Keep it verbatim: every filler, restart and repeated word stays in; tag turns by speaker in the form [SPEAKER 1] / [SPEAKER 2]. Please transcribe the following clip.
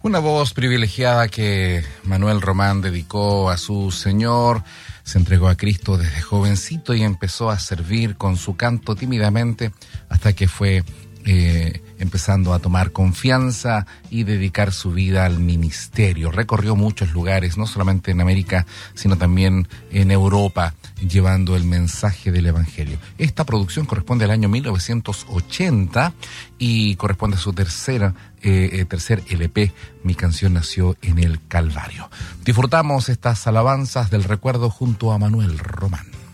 [SPEAKER 1] Una voz privilegiada que Manuel Román dedicó a su Señor, se entregó a Cristo desde jovencito y empezó a servir con su canto tímidamente hasta que fue eh, empezando a tomar confianza y dedicar su vida al ministerio. Recorrió muchos lugares, no solamente en América, sino también en Europa, llevando el mensaje del Evangelio. Esta producción corresponde al año mil novecientos ochenta y corresponde a su tercera, eh, tercer L P, Mi canción nació en el Calvario. Disfrutamos estas alabanzas del recuerdo junto a Manuel Román.